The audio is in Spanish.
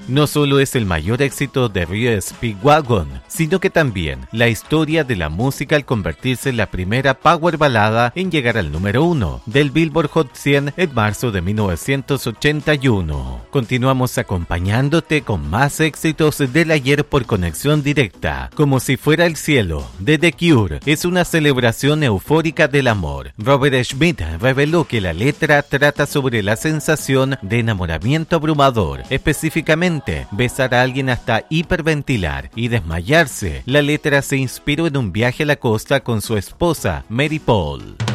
no solo es el mayor éxito de REO Speedwagon, sino que también la historia de la música al convertirse en la primera power balada en llegar al número 1 del Billboard Hot 100 en marzo de 1981. Continuamos acompañándote con más éxitos del ayer por conexión directa. Como si fuera el cielo, de The Cure, es una celebración eufórica del amor. Robert Schmidt reveló que la letra trata sobre la sensación de enamoramiento abrumador, específicamente besar a alguien hasta hiperventilar y desmayarse. La letra se inspiró en un viaje a la costa con su esposa, Mary Paul.